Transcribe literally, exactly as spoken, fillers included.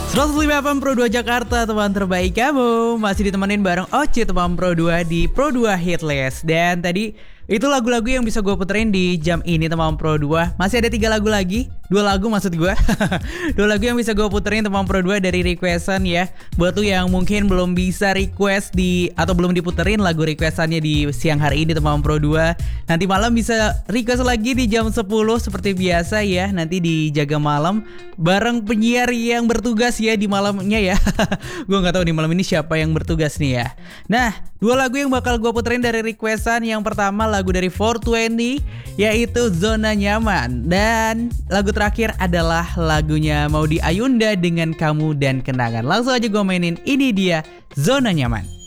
seratus lima F M Pro dua Jakarta, teman terbaik kamu. Masih ditemenin bareng Oce teman Pro dua di Pro dua Hitlist. Dan tadi itu lagu-lagu yang bisa gue puterin di jam ini teman Pro dua. Masih ada tiga lagu lagi, dua lagu maksud gue. Dua lagu yang bisa gue puterin teman Pro dua dari requestan ya. Buat tuh yang mungkin belum bisa request di atau belum diputerin lagu requestannya di siang hari ini teman Pro dua, nanti malam bisa request lagi di jam sepuluh seperti biasa ya. Nanti di Jaga Malam bareng penyiar yang bertugas ya di malamnya ya. Gue nggak tahu di malam ini siapa yang bertugas nih ya. Nah, dua lagu yang bakal gue puterin dari requestan, yang pertama lagu dari four twenty yaitu Zona Nyaman, dan lagu terakhir adalah lagunya Maudy Ayunda dengan Kamu dan Kenangan. Langsung aja gue mainin, ini dia Zona Nyaman.